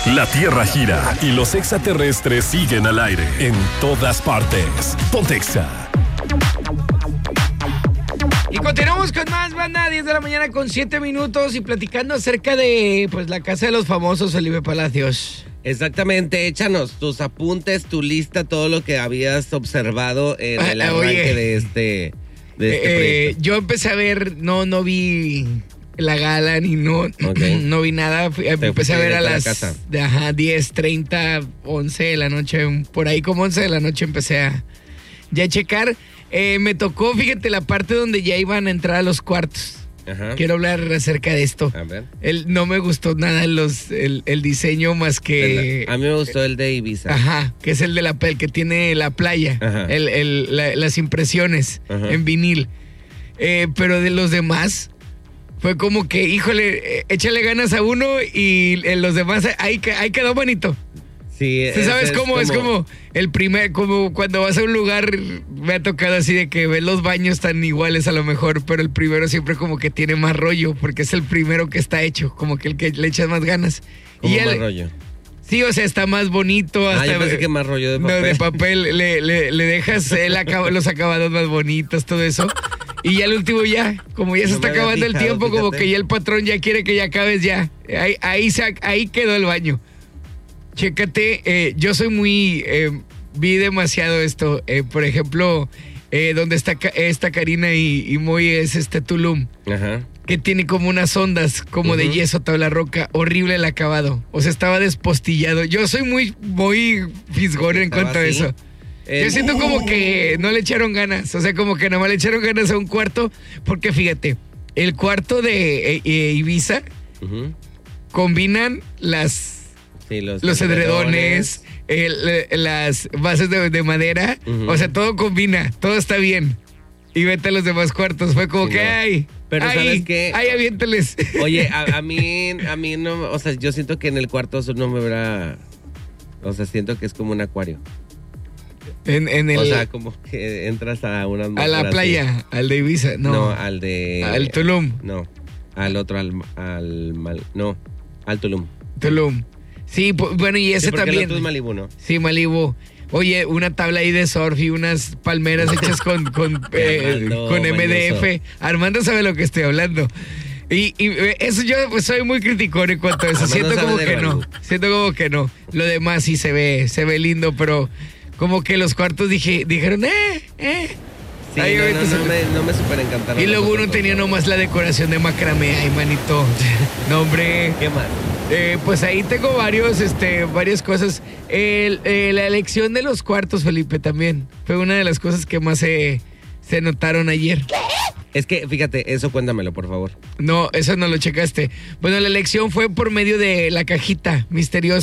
La Tierra gira y los extraterrestres siguen al aire en todas partes. Ponte Exa. Y continuamos con más, banda, 10 de la mañana con 7 minutos y platicando acerca de, pues, la casa de los famosos, Felipe Palacios. Exactamente, échanos tus apuntes, tu lista, todo lo que habías observado en el arranque de este proyecto. Yo empecé a ver, no vi la gala ni no vi nada. Empecé a ver a las 10:30, 11 de la noche, por ahí como 11 de la noche empecé a ya checar. Me tocó, fíjate, la parte donde ya iban a entrar a los cuartos. Ajá. Quiero hablar acerca de esto. A ver. No me gustó nada el diseño más que... A mí me gustó el de Ibiza. Ajá, que es el de el que tiene la playa. Ajá. Las impresiones. Ajá. En vinil. Pero de los demás... Fue como que, híjole, échale ganas a uno y los demás, ahí quedó bonito. Sí, ¿sabes cómo? Es como el primer, como cuando vas a un lugar, me ha tocado así de que ves los baños tan iguales a lo mejor, pero el primero siempre como que tiene más rollo, porque es el primero que está hecho, como que el que le echas más ganas. ¿Cómo más rollo? Sí, o sea, está más bonito. Hasta, yo pensé que más rollo de papel. No, de papel, le dejas los acabados más bonitos, todo eso. Y ya el último como ya se está acabando el tiempo, fíjate. Como que ya el patrón ya quiere que ya acabes ya. Ahí quedó el baño. Chécate, yo soy muy... vi demasiado esto. Por ejemplo, donde está Karina y Moy es Tulum. Ajá. Que tiene como unas ondas, como de yeso, tabla roca. Horrible el acabado. O sea, estaba despostillado. Yo soy muy fisgón en cuanto a eso. Yo siento como que no le echaron ganas. O sea, como que nada más le echaron ganas a un cuarto. Porque fíjate, el cuarto de Ibiza combinan los edredones, las bases de madera. O sea, todo combina, todo está bien. Y vete a los demás cuartos. Fue como que, pero ¿sabes qué? Aviéntales. Oye, a mí no, o sea, yo siento que en el cuarto no me verá, o sea, siento que es como un acuario. O sea, como que entras a a la playa, así. Al de Ibiza, no. Al Tulum. No, al otro, al Tulum. Tulum. Sí, bueno, y ese sí, también. El otro es Malibu, ¿no? Sí, Malibu. Oye, una tabla ahí de surf y unas palmeras hechas con MDF. Armando sabe lo que estoy hablando. Y eso yo soy muy criticón en cuanto a eso. Siento como que no. Lo demás sí se ve lindo, pero como que los cuartos dijeron, Sí, no me super encantaron. Y luego uno tenía nomás la decoración de macramé, ay, manito. No, hombre. ¿Qué más? Pues ahí tengo varias cosas. La elección de los cuartos, Felipe, también fue una de las cosas que más se notaron ayer. Es que, fíjate, eso cuéntamelo, por favor. No, eso no lo checaste. Bueno, la elección fue por medio de la cajita misteriosa.